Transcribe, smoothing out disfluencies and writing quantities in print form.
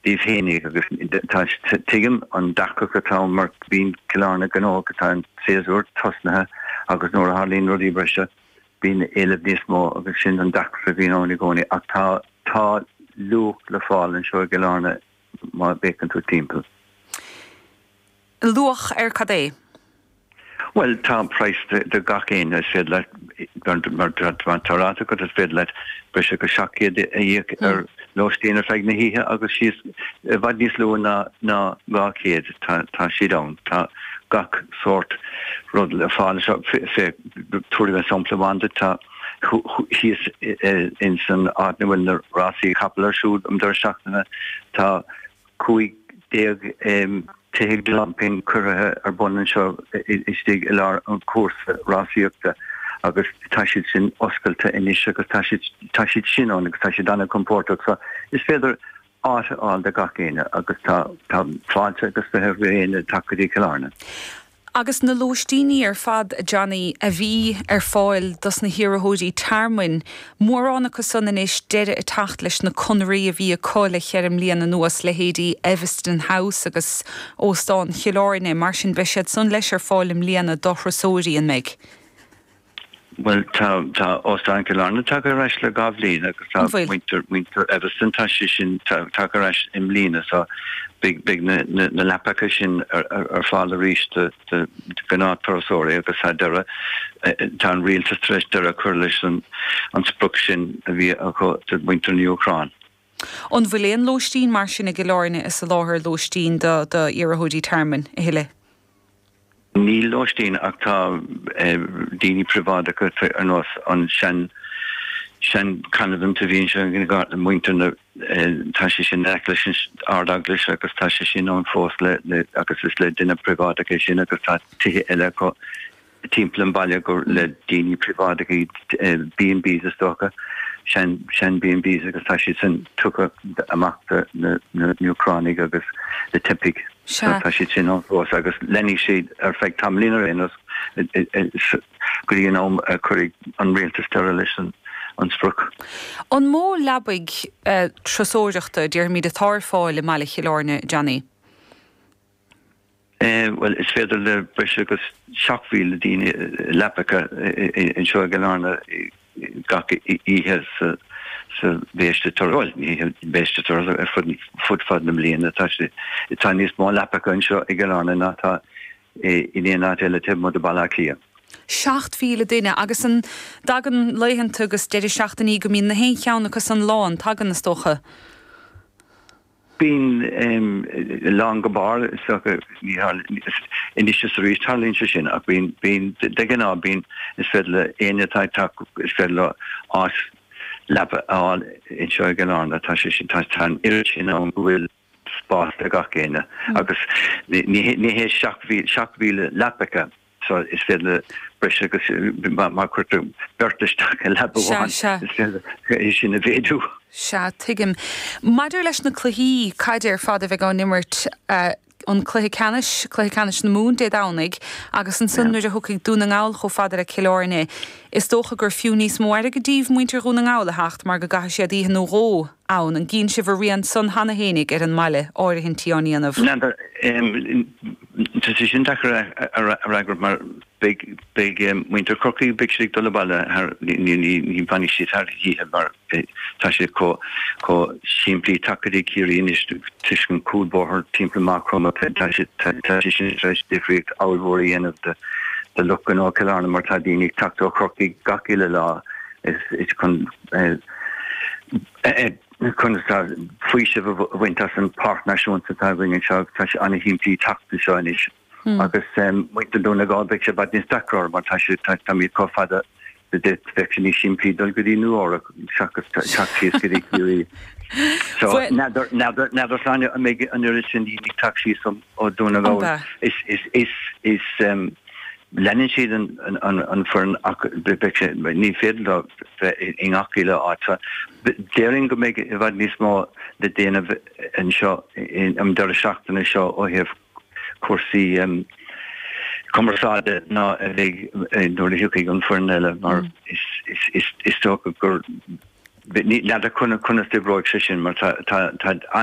díh hénig agus tá tuigim an dacha go tá mar bín Killarney gó go tá séúir tosnathe agus nóair a Harlín rudí breise bín éile níos mó agus sin an dacha bhín ónnig gcónaí ach tá luach le fáil an seo Killarney má bécan tú timppel. Luach cadé? Well, tá price de gachéin is fed le mar tarráta go is fed le breise go seaciad a dhéic lóstíana feig na híthe agus síos bhaid níos lua ná gachéad tá siad ann. Tá gach sort rud le fáil fé túir a samplamanda tá híos in san áitnahfuil na rásaí chapelar siúd dar seachtainna tá cúig déag teig lampin curthe ar bunan seo istig ilar an cuasa rásaíochta agus táisiid sin oscailta inis agus táisiid sin an agus táisiid anna compórtach sa is féidir áil de gachéine agus tá fáilte agus de réine takeí Killarney. Agus na lóistíní ar fad Johnny a bhí ar fáil dus na hiarthóidí tarmain mórránachas san inis deire a tacht leis na conraí a bhí a cála chearm líana nuas le héadí Evanston House agus óstán Killarney mar sin bheisiad san leis ar fáilim líana dothrasóirí an meid. Well, tá óstán Killarney tá go reis le gabhlín agus tá winter Evanston tá sin tá go reis im lína so big na lepacha sin ar fáil a ríis de gná torasóirí agus dere tá an rialta treis de a chur leis an spruc sin a bhí de winter ní Ucrán. An bhfuil lóistín mar sin na Killarney is a láthir lóistín de iarthóidí tarmain a hiile. Ní lóistín ach tá daoine privada go ar nás an sin Canadan a bhíonn se gin gar an muintear tá sé sin eiclis ardaglis agus tá sé sin an fós le agus is le duine privada sin agus tá tuthe eile go timpplain bailile gur le daoine privada B&Bs is stocha sin B&Bs agus tá sé sin tucha amachta na Ucránig agus le tipig. Tá sé sin an fós agus lenní siad ar feich tamlínar aonas go dtíon a chuirigh an rialtas teire leis an spruc. An mó labig trasóireachta dear míad a tarfáil le meala Killarney, Johnny? Well, is féidir le breise agus seachmhíle daoine lepacha in seo Killarney gach ihe sa béiste toril béiste toril ar fudfad na mbliana tá níos má lepacha an seo i Killarney ná tá inéon áit eile tib mod a balla clia. 7,000 duine agus an dagan leihananta agus deidir 7 go mín na héin cheannachas an lán tagan na stocha. Bín lán go bar inis rí tarlín se sin ach bín de gná bín is fed le aonatá is fed le ás lepa áil in seo Killarney tá sé sin tá iiri sin an bhfuil spás a gachéine agus ní hé 7,000 lepacha so is fed le breise agus má chuirte bertaisteach a lepaháin is sin a bhéadú. Se tuigim. Maidir leis na cluichí caidir fada bheith gáin nimmert an cluiche canis na mún dé dánig agus an sunúir a thucaigh dúna ngáil cho fadar a Killarney. Is dócha gur fiú níos mór go dtíobh muintir rúna ngáil a hacht mar go gaith sé dtí nó ró ann an gín si bhar rion son hana hénig ar an meile áirithinn tíoníanamh. Tá sé sin dachar a ragur mar big winter crocky big sig dolle balle her ni fanny shit her hi var tá sé ko simply takedi kirin is tischen cool bo her timple macrom tá sé different outwori end of the look and all Killarney martadini takto crocky gakile la is kun fuise winter an partnership in shop an himti takte shinish agus muinte dúna gábeh se bad níos dacrár mar tá mí cofada de dit vectioní simpli dul go dí nuára seachas taxíos go dí so nadidir sáine a méid an sin dí taxí som ó dúna gá is lenin siad an fern ní féidir in achíile áta déirn go méid i bhd níos má de déanamh an seo am deir seachtainna seo ó heh cuasaí commerciáide ná a bheith dúir hiúcaigh an foirneile mar is tócha gur nada chuna stibróid sin mar tá